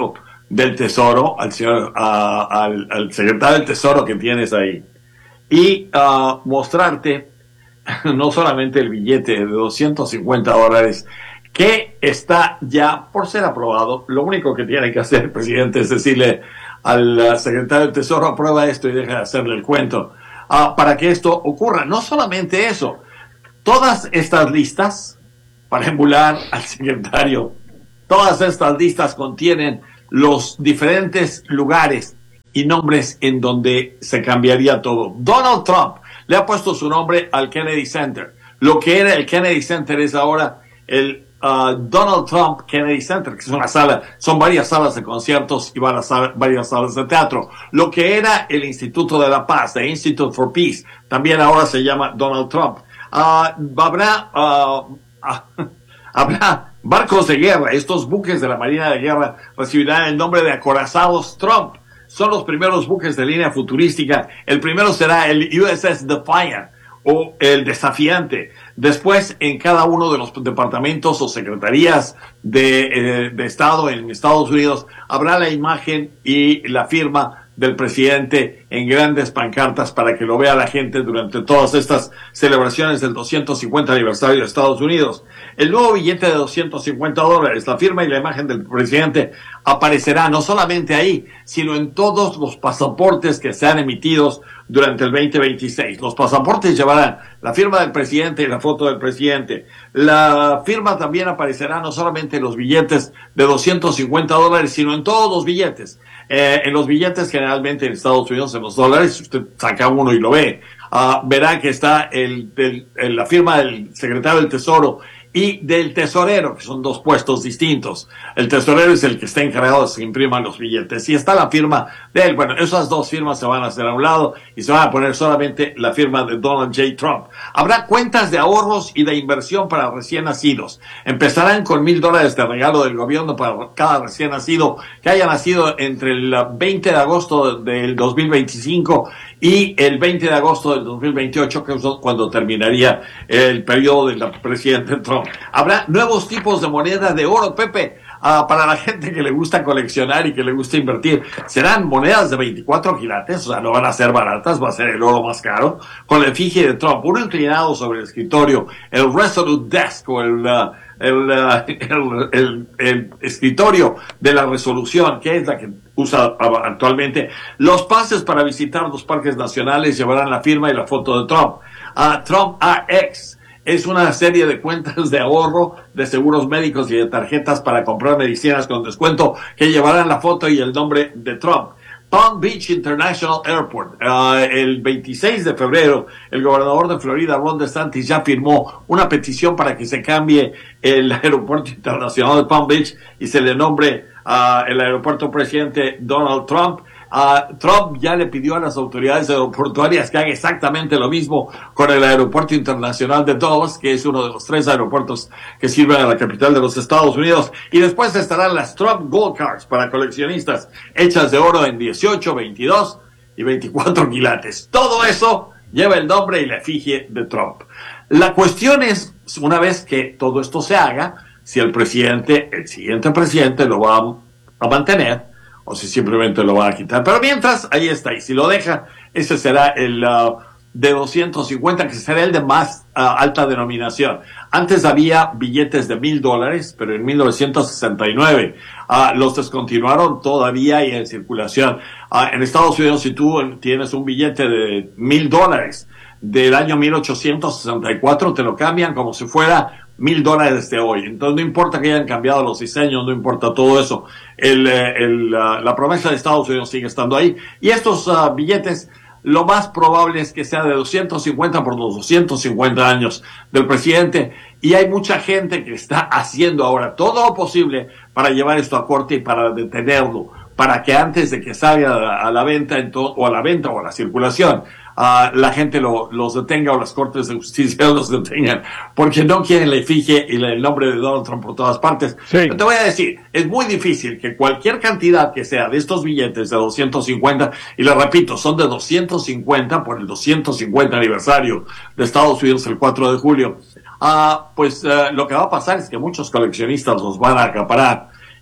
del Tesoro, al señor, uh, al, al secretario del Tesoro que tienes ahí, y uh, mostrarte no solamente el billete de doscientos cincuenta dólares que está ya por ser aprobado. Lo único que tiene que hacer el presidente es decirle al secretario del Tesoro: aprueba esto y deja de hacerle el cuento, uh, para que esto ocurra. No solamente eso, todas estas listas, para emular al secretario, todas estas listas contienen los diferentes lugares y nombres en donde se cambiaría todo. Donald Trump le ha puesto su nombre al Kennedy Center. Lo que era el Kennedy Center es ahora el uh, Donald Trump Kennedy Center, que es una sala, son varias salas de conciertos y varias, varias salas de teatro. Lo que era el Instituto de la Paz, the Institute for Peace, también ahora se llama Donald Trump. Uh, habrá, uh, uh, habrá barcos de guerra. Estos buques de la Marina de Guerra recibirán el nombre de acorazados Trump. Son los primeros buques de línea futurística. El primero será el U S S Defiant o el Desafiante. Después, en cada uno de los departamentos o secretarías de, eh, de Estado en Estados Unidos, habrá la imagen y la firma del presidente en grandes pancartas para que lo vea la gente durante todas estas celebraciones del doscientos cincuenta aniversario de Estados Unidos. El nuevo billete de doscientos cincuenta dólares, la firma y la imagen del presidente aparecerá no solamente ahí, sino en todos los pasaportes que sean emitidos durante el veinte veintiséis. Los pasaportes llevarán la firma del presidente y la foto del presidente. La firma también aparecerá no solamente en los billetes de doscientos cincuenta dólares, sino en todos los billetes. Eh, en los billetes generalmente en Estados Unidos, en los dólares, usted saca uno y lo ve, uh, verá que está el, el, el, la firma del secretario del Tesoro y del tesorero, que son dos puestos distintos. El tesorero es el que está encargado de que se impriman los billetes, y está la firma de él. Bueno, esas dos firmas se van a hacer a un lado y se van a poner solamente la firma de Donald J. Trump. Habrá cuentas de ahorros y de inversión para recién nacidos. Empezarán con mil dólares de regalo del gobierno para cada recién nacido que haya nacido entre el veinte de agosto del dos mil veinticinco y el veinte de agosto del dos mil veintiocho, que es cuando terminaría el periodo del presidente Trump. Habrá nuevos tipos de moneda de oro, Pepe, uh, para la gente que le gusta coleccionar y que le gusta invertir. Serán monedas de veinticuatro quilates, o sea, no van a ser baratas, va a ser el oro más caro, con la efigie de Trump, uno inclinado sobre el escritorio, el Resolute Desk, o el... Uh, El, uh, el, el, el escritorio de la resolución, que es la que usa actualmente. Los pases para visitar los parques nacionales llevarán la firma y la foto de Trump. Uh, Trump R X es una serie de cuentas de ahorro, de seguros médicos y de tarjetas para comprar medicinas con descuento que llevarán la foto y el nombre de Trump. Palm Beach International Airport. Uh, el veintiséis de febrero, el gobernador de Florida, Ron DeSantis, ya firmó una petición para que se cambie el aeropuerto internacional de Palm Beach y se le nombre uh, el aeropuerto presidente Donald Trump. Uh, Trump ya le pidió a las autoridades aeroportuarias que haga exactamente lo mismo con el aeropuerto internacional de Dallas, que es uno de los tres aeropuertos que sirven a la capital de los Estados Unidos. Y después estarán las Trump Gold Cards para coleccionistas, hechas de oro en dieciocho, veintidós y veinticuatro quilates. Todo eso lleva el nombre y la efigie de Trump. La cuestión es, una vez que todo esto se haga, si el presidente, el siguiente presidente lo va a, a mantener, o si simplemente lo va a quitar. Pero mientras, ahí está. Y si lo deja, ese será el uh, de doscientos cincuenta, que será el de más uh, alta denominación. Antes había billetes de mil dólares, pero en mil novecientos sesenta y nueve uh, los descontinuaron todavía y en circulación. Uh, en Estados Unidos, si tú tienes un billete de mil dólares del año mil ochocientos sesenta y cuatro, te lo cambian como si fuera mil dólares de hoy. Entonces no importa que hayan cambiado los diseños, no importa todo eso. El, el, uh, la promesa de Estados Unidos sigue estando ahí. Y estos uh, billetes, lo más probable es que sea de doscientos cincuenta por los doscientos cincuenta años del presidente. Y hay mucha gente que está haciendo ahora todo lo posible para llevar esto a corte y para detenerlo, para que antes de que salga a la venta o a la venta o a la circulación, uh, la gente lo, los detenga, o las cortes de justicia los detengan, porque no quieren la efigie y el nombre de Donald Trump por todas partes. Sí. Pero te voy a decir, es muy difícil que cualquier cantidad que sea de estos billetes de doscientos cincuenta, y le repito, son de doscientos cincuenta por el doscientos cincuenta aniversario de Estados Unidos el cuatro de julio, uh, pues uh, lo que va a pasar es que muchos coleccionistas los van a acaparar.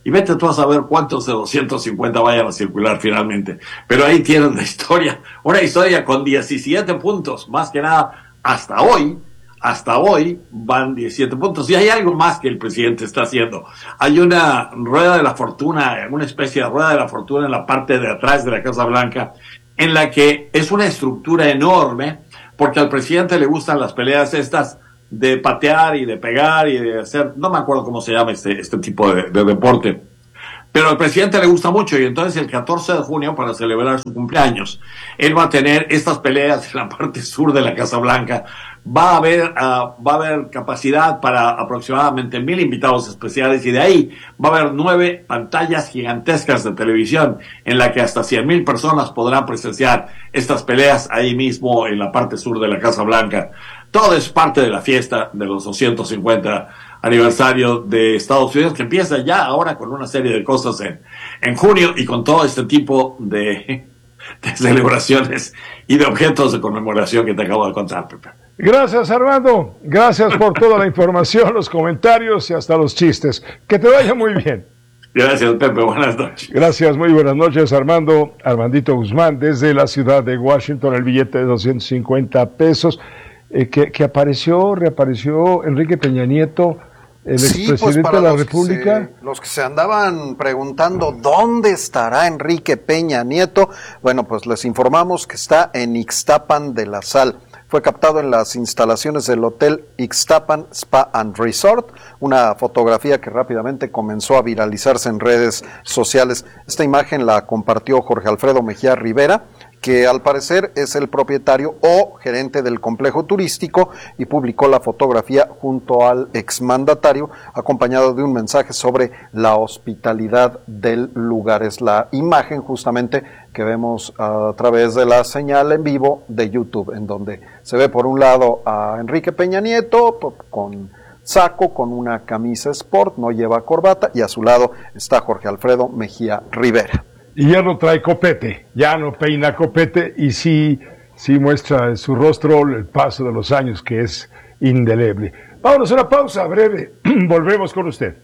y vete tú a saber cuántos de doscientos cincuenta vayan a circular finalmente. Pero ahí tienen la historia, una historia con diecisiete puntos, más que nada hasta hoy, hasta hoy van diecisiete puntos. Y hay algo más que el presidente está haciendo. Hay una rueda de la fortuna, una especie de rueda de la fortuna en la parte de atrás de la Casa Blanca, en la que es una estructura enorme, porque al presidente le gustan las peleas estas de patear y de pegar y de hacer, no me acuerdo cómo se llama este, este tipo de, de deporte, pero al presidente le gusta mucho, y entonces el catorce de junio, para celebrar su cumpleaños, él va a tener estas peleas en la parte sur de la Casa Blanca. Va a haber, uh, va a haber capacidad para aproximadamente mil invitados especiales, y de ahí va a haber nueve pantallas gigantescas de televisión en la que hasta cien mil personas podrán presenciar estas peleas ahí mismo en la parte sur de la Casa Blanca. Todo es parte de la fiesta de los doscientos cincuenta aniversario de Estados Unidos, que empieza ya ahora con una serie de cosas en, en junio, y con todo este tipo de, de celebraciones y de objetos de conmemoración que te acabo de contar, Pepe. Gracias, Armando. Gracias por toda la información, los comentarios y hasta los chistes. Que te vaya muy bien. Gracias, Pepe. Buenas noches. Gracias, muy buenas noches, Armando. Armandito Guzmán, desde la ciudad de Washington, el billete de doscientos cincuenta pesos, eh, que, que apareció, reapareció Enrique Peña Nieto, el sí, expresidente pues de la los República. Que se, los que se andaban preguntando dónde estará Enrique Peña Nieto, bueno, pues les informamos que está en Ixtapan de la Sal. Fue captado en las instalaciones del Hotel Ixtapan Spa and Resort, una fotografía que rápidamente comenzó a viralizarse en redes sociales. Esta imagen la compartió Jorge Alfredo Mejía Rivera, que al parecer es el propietario o gerente del complejo turístico, y publicó la fotografía junto al exmandatario, acompañado de un mensaje sobre la hospitalidad del lugar. Es la imagen justamente que vemos a través de la señal en vivo de YouTube, en donde se ve por un lado a Enrique Peña Nieto con saco, con una camisa sport, no lleva corbata, y a su lado está Jorge Alfredo Mejía Rivera. Y ya no trae copete, ya no peina copete, y sí, sí muestra en su rostro el paso de los años, que es indeleble. Vámonos a una pausa breve, volvemos con usted.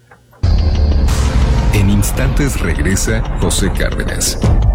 En instantes regresa José Cárdenas.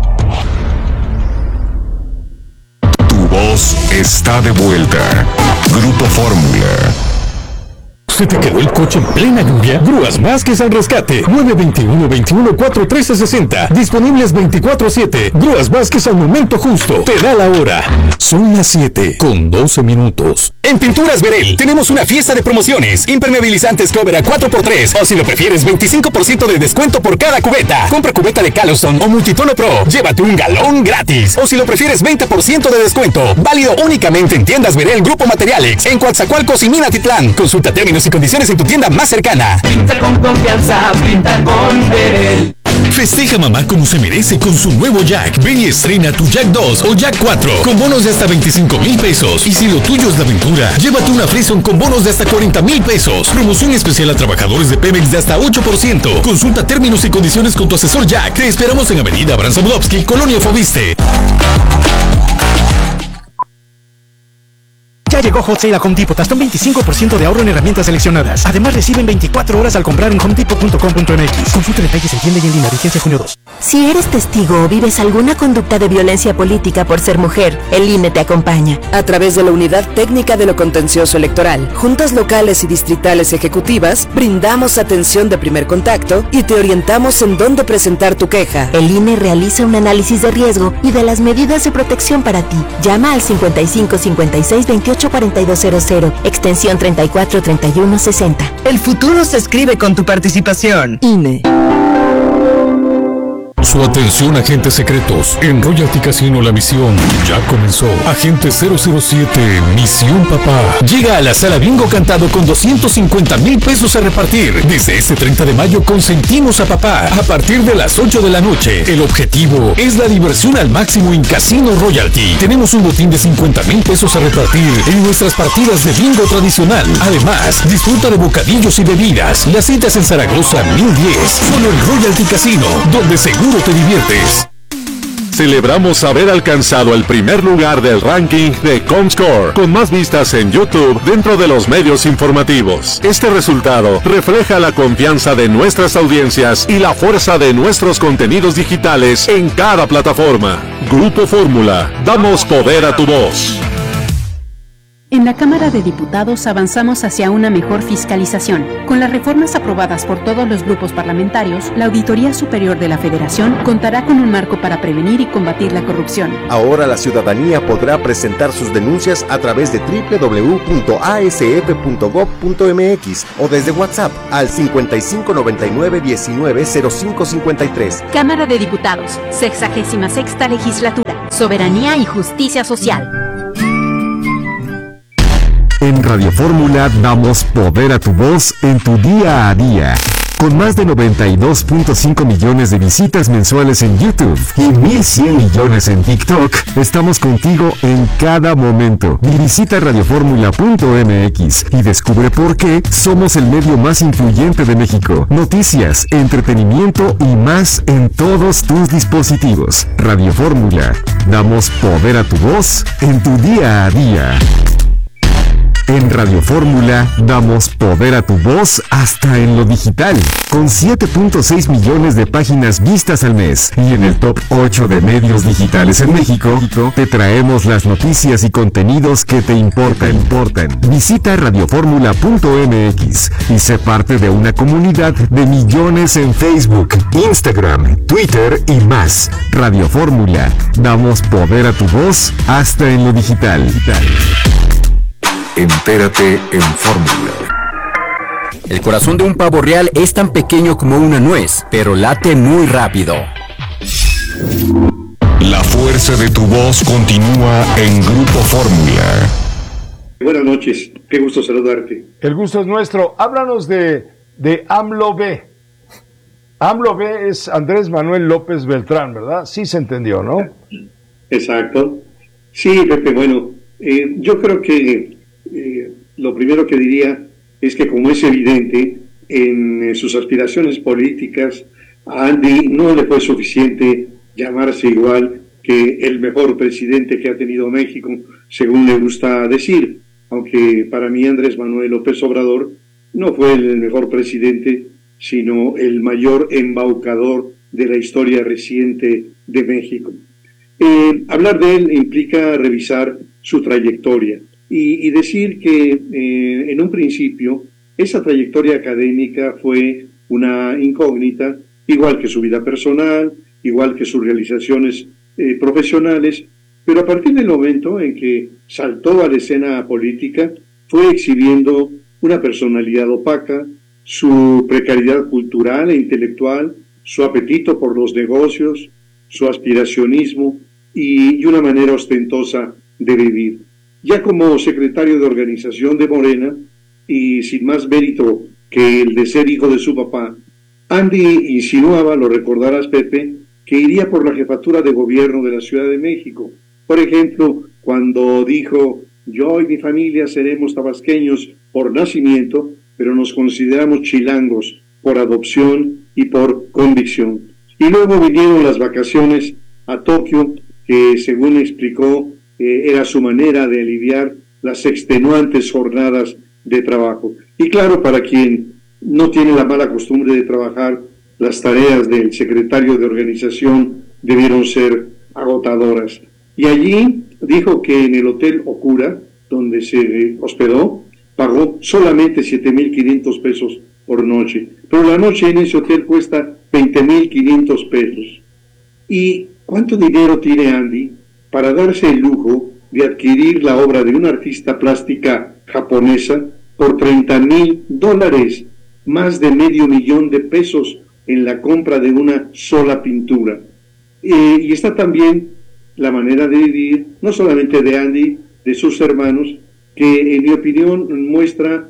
Tu voz está de vuelta. Grupo Fórmula. ¿Se te quedó el coche en plena lluvia? Grúas Vázquez al rescate. nueve dos uno, veintiuno, cuarenta, trece sesenta. Disponibles veinticuatro siete. Grúas Vázquez al momento justo. Te da la hora. Son las siete con doce minutos. En Pinturas Verel tenemos una fiesta de promociones. Impermeabilizantes Cover a cuatro por tres. O si lo prefieres, veinticinco por ciento de descuento por cada cubeta. Compra cubeta de Calloston o Multitono Pro. Llévate un galón gratis. O si lo prefieres, veinte por ciento de descuento. Válido únicamente en tiendas Verel Grupo Materialex. En Coatzacoalcos y Minatitlán. Consulta términos y condiciones en tu tienda más cercana. Pinta con confianza, pinta con Verel. Festeja mamá como se merece con su nuevo Jack. Ven y estrena tu Jack dos o Jack cuatro con bonos de hasta veinticinco mil pesos. Y si lo tuyo es la aventura, llévate una Frison con bonos de hasta cuarenta mil pesos. Promoción especial a trabajadores de Pemex de hasta ocho por ciento. Consulta términos y condiciones con tu asesor Jack. Te esperamos en Avenida Abraham Zablowski, Colonia Fobiste. Ya llegó Hot Sale a Home Depot, hasta un veinticinco por ciento de ahorro en herramientas seleccionadas. Además, reciben veinticuatro horas al comprar en home depot punto com punto m x. Consulta detalles en tienda y en línea, vigencia junio dos. Si eres testigo o vives alguna conducta de violencia política por ser mujer, el I N E te acompaña. A través de la Unidad Técnica de lo Contencioso Electoral, juntas locales y distritales ejecutivas, brindamos atención de primer contacto y te orientamos en dónde presentar tu queja. El I N E realiza un análisis de riesgo y de las medidas de protección para ti. Llama al cincuenta y cinco, cincuenta y seis, veintiocho, cuarenta y dos cero cero, extensión treinta y cuatro, treinta y uno, sesenta. El futuro se escribe con tu participación. I N E. Su atención, agentes secretos. En Royalty Casino la misión ya comenzó. Agente cero cero siete, Misión Papá. Llega a la sala Bingo Cantado con doscientos cincuenta mil pesos a repartir. Desde este treinta de mayo consentimos a papá a partir de las ocho de la noche. El objetivo es la diversión al máximo en Casino Royalty. Tenemos un botín de cincuenta mil pesos a repartir en nuestras partidas de bingo tradicional. Además, disfruta de bocadillos y bebidas. Las citas en Zaragoza mil diez. Solo en Royalty Casino, donde seguro te diviertes. Celebramos haber alcanzado el primer lugar del ranking de Comscore, con más vistas en YouTube dentro de los medios informativos. Este resultado refleja la confianza de nuestras audiencias y la fuerza de nuestros contenidos digitales en cada plataforma. Grupo Fórmula, damos poder a tu voz. En la Cámara de Diputados avanzamos hacia una mejor fiscalización. Con las reformas aprobadas por todos los grupos parlamentarios, la Auditoría Superior de la Federación contará con un marco para prevenir y combatir la corrupción. Ahora la ciudadanía podrá presentar sus denuncias a través de doble u doble u doble u punto a s f punto gob punto m x o desde WhatsApp al cincuenta y cinco noventa y nueve diecinueve cero cinco cincuenta y tres. Cámara de Diputados, sexagésima sexta legislatura, soberanía y justicia social. En Radio Fórmula damos poder a tu voz en tu día a día. Con más de noventa y dos punto cinco millones de visitas mensuales en YouTube y mil cien millones en TikTok, estamos contigo en cada momento. Visita radioformula punto m x y descubre por qué somos el medio más influyente de México. Noticias, entretenimiento y más en todos tus dispositivos. Radio Fórmula, damos poder a tu voz en tu día a día. En Radio Fórmula damos poder a tu voz hasta en lo digital, con siete punto seis millones de páginas vistas al mes. Y en el top ocho de medios digitales en México, te traemos las noticias y contenidos que te importan. importan. Visita radioformula punto m x y sé parte de una comunidad de millones en Facebook, Instagram, Twitter y más. Radio Fórmula, damos poder a tu voz hasta en lo digital. Entérate en Fórmula. El corazón de un pavo real es tan pequeño como una nuez, pero late muy rápido. La fuerza de tu voz continúa en Grupo Fórmula. Buenas noches, qué gusto saludarte. El gusto es nuestro. Háblanos de, de AMLO B. AMLO B es Andrés Manuel López Beltrán, ¿verdad? Sí se entendió, ¿no? Exacto. Sí, Pepe, bueno, eh, yo creo que Eh, lo primero que diría es que, como es evidente, en eh, sus aspiraciones políticas a Andy no le fue suficiente llamarse igual que el mejor presidente que ha tenido México, según le gusta decir, aunque para mí Andrés Manuel López Obrador no fue el mejor presidente, sino el mayor embaucador de la historia reciente de México. Eh, hablar de él implica revisar su trayectoria. Y, y decir que eh, en un principio esa trayectoria académica fue una incógnita, igual que su vida personal, igual que sus realizaciones eh, profesionales, pero a partir del momento en que saltó a la escena política, fue exhibiendo una personalidad opaca, su precariedad cultural e intelectual, su apetito por los negocios, su aspiracionismo y, y una manera ostentosa de vivir. Ya como secretario de organización de Morena, y sin más mérito que el de ser hijo de su papá, Andy insinuaba, lo recordarás, Pepe, que iría por la jefatura de gobierno de la Ciudad de México. Por ejemplo, cuando dijo: yo y mi familia seremos tabasqueños por nacimiento, pero nos consideramos chilangos por adopción y por convicción. Y luego vinieron las vacaciones a Tokio, que según explicó, Eh, era su manera de aliviar las extenuantes jornadas de trabajo. Y claro, para quien no tiene la mala costumbre de trabajar, las tareas del secretario de organización debieron ser agotadoras. Y allí dijo que en el Hotel Okura, donde se hospedó, pagó solamente siete mil quinientos pesos por noche. Pero la noche en ese hotel cuesta veinte mil quinientos pesos. ¿Y cuánto dinero tiene Andy para darse el lujo de adquirir la obra de una artista plástica japonesa por treinta mil dólares, más de medio millón de pesos en la compra de una sola pintura? Eh, y está también la manera de vivir, no solamente de Andy, de sus hermanos, que en mi opinión muestra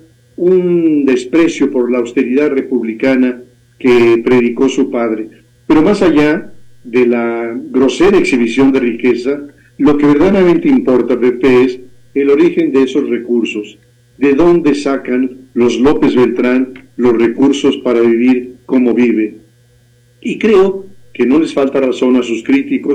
un desprecio por la austeridad republicana que predicó su padre. Pero más allá de la grosera exhibición de riqueza, lo que verdaderamente importa, Pepe, es el origen de esos recursos. ¿De dónde sacan los López Beltrán los recursos para vivir como viven? Y creo que no les falta razón a sus críticos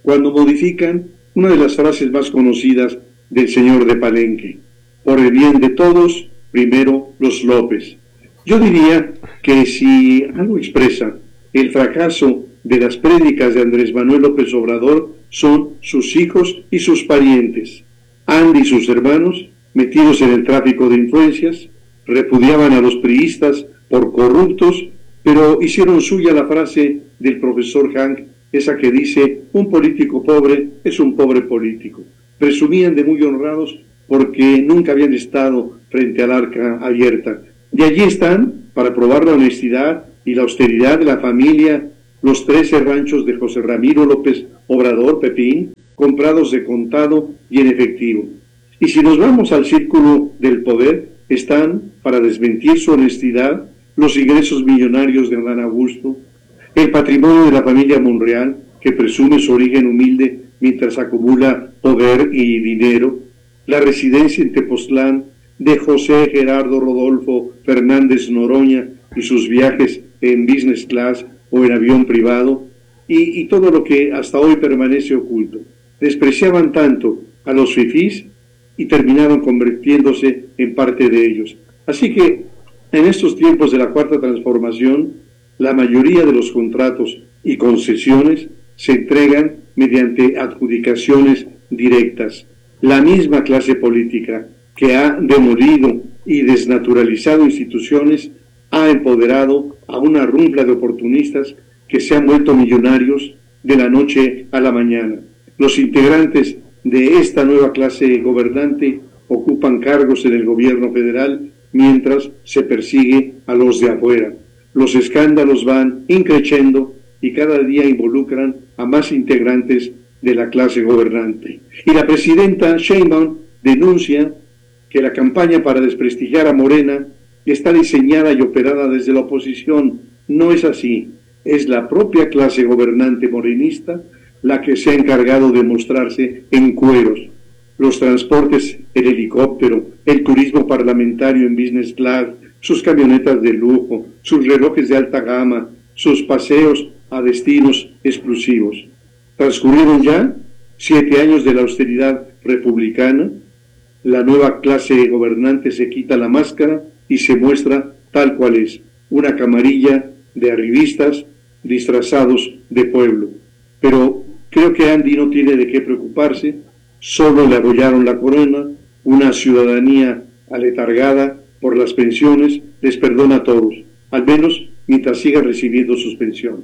cuando modifican una de las frases más conocidas del señor de Palenque: por el bien de todos, primero los López. Yo diría que si algo expresa el fracaso de las prédicas de Andrés Manuel López Obrador, son sus hijos y sus parientes. Andy y sus hermanos, metidos en el tráfico de influencias, repudiaban a los priistas por corruptos, pero hicieron suya la frase del profesor Hank, esa que dice: un político pobre es un pobre político. Presumían de muy honrados porque nunca habían estado frente al arca abierta. Y allí están, para probar la honestidad y la austeridad de la familia, los trece ranchos de José Ramiro López Obrador, Pepín, comprados de contado y en efectivo. Y si nos vamos al círculo del poder, están, para desmentir su honestidad, los ingresos millonarios de Adán Augusto, el patrimonio de la familia Monreal, que presume su origen humilde mientras acumula poder y dinero, la residencia en Tepoztlán de José Gerardo Rodolfo Fernández Noroña y sus viajes en business class o en avión privado, y, y todo lo que hasta hoy permanece oculto. Despreciaban tanto a los fifís y terminaron convirtiéndose en parte de ellos. Así que, en estos tiempos de la Cuarta Transformación, la mayoría de los contratos y concesiones se entregan mediante adjudicaciones directas. La misma clase política que ha demolido y desnaturalizado instituciones ha empoderado a una rumbla de oportunistas que se han vuelto millonarios de la noche a la mañana. Los integrantes de esta nueva clase gobernante ocupan cargos en el gobierno federal mientras se persigue a los de afuera. Los escándalos van increciendo y cada día involucran a más integrantes de la clase gobernante. Y la presidenta Sheinbaum denuncia que la campaña para desprestigiar a Morena está diseñada y operada desde la oposición. No es así. Es la propia clase gobernante morenista la que se ha encargado de mostrarse en cueros. Los transportes en helicóptero, el turismo parlamentario en business class, sus camionetas de lujo, sus relojes de alta gama, sus paseos a destinos exclusivos. Transcurrieron ya siete años de la austeridad republicana. La nueva clase gobernante se quita la máscara y se muestra tal cual es, una camarilla de arribistas disfrazados de pueblo. Pero creo que Andy no tiene de qué preocuparse, solo le abollaron la corona, una ciudadanía aletargada por las pensiones les perdona a todos, al menos mientras sigan recibiendo sus pensiones.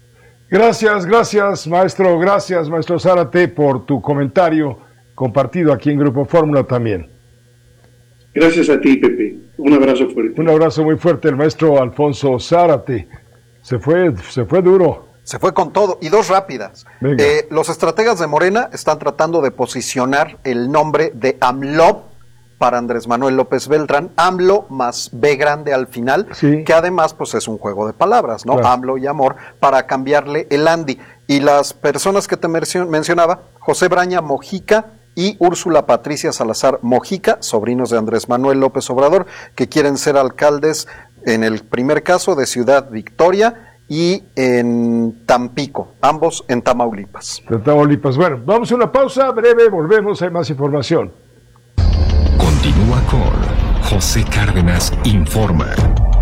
Gracias, gracias maestro, gracias maestro Zárate por tu comentario compartido aquí en Grupo Fórmula también. Gracias a ti, Pepe. Un abrazo fuerte. Un abrazo muy fuerte, el maestro Alfonso Zárate. Se fue, se fue duro. Se fue con todo. Y dos rápidas. Eh, los estrategas de Morena están tratando de posicionar el nombre de AMLO para Andrés Manuel López Beltrán. AMLO más B grande al final, sí, que además pues es un juego de palabras, ¿no? Claro. AMLO y amor, para cambiarle el Andy. Y las personas que te mencionaba, José Braña Mojica y Úrsula Patricia Salazar Mojica, sobrinos de Andrés Manuel López Obrador, que quieren ser alcaldes en el primer caso de Ciudad Victoria y en Tampico, ambos en Tamaulipas. En Tamaulipas. Bueno, vamos a una pausa breve, volvemos, hay más información. Continúa con José Cárdenas Informa.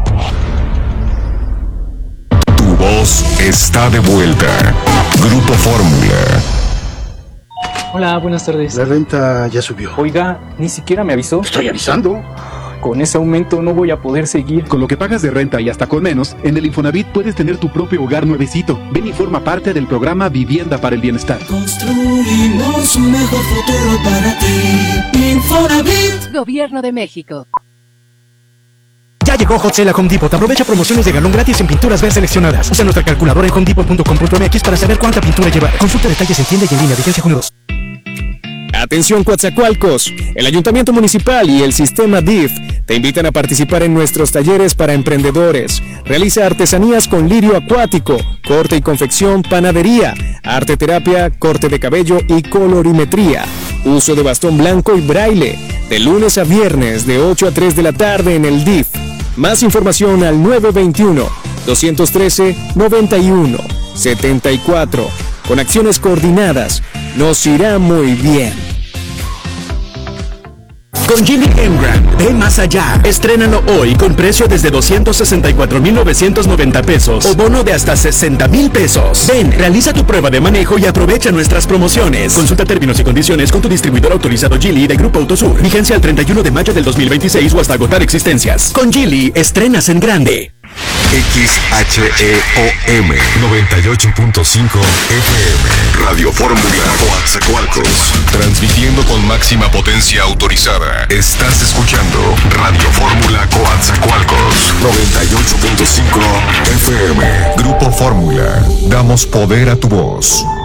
Tu voz está de vuelta. Grupo Fórmula. Hola, buenas tardes. La renta ya subió. Oiga, ni siquiera me avisó. Estoy avisando. Con ese aumento no voy a poder seguir. Con lo que pagas de renta y hasta con menos, en el Infonavit puedes tener tu propio hogar nuevecito. Ven y forma parte del programa Vivienda para el Bienestar. Construimos un mejor futuro para ti. Infonavit. Gobierno de México. Ya llegó Hot Sale a Home Depot. Aprovecha promociones de galón gratis en pinturas B seleccionadas. Usa nuestra calculadora en home depot punto com punto m x para saber cuánta pintura llevar. Consulta detalles en tienda y en línea. Vigencia junio dos. Atención Coatzacoalcos, el Ayuntamiento Municipal y el Sistema D I F te invitan a participar en nuestros talleres para emprendedores. Realiza artesanías con lirio acuático, corte y confección, panadería, arte terapia, corte de cabello y colorimetría. Uso de bastón blanco y braille, de lunes a viernes de ocho a tres de la tarde en el D I F. Más información al nueve dos uno, dos uno tres, nueve uno siete cuatro. Con acciones coordinadas, nos irá muy bien. Con Geely Emgrand, ve más allá. Estrénalo hoy con precio desde doscientos sesenta y cuatro mil novecientos noventa pesos o bono de hasta sesenta mil pesos. Ven, realiza tu prueba de manejo y aprovecha nuestras promociones. Consulta términos y condiciones con tu distribuidor autorizado Geely de Grupo Autosur. Vigencia el treinta y uno de mayo del dos mil veintiséis o hasta agotar existencias. Con Geely, estrenas en grande. X H E O M noventa y ocho punto cinco F M Radio Fórmula Coatzacoalcos, transmitiendo con máxima potencia autorizada. Estás escuchando Radio Fórmula Coatzacoalcos noventa y ocho punto cinco F M. Grupo Fórmula, damos poder a tu voz.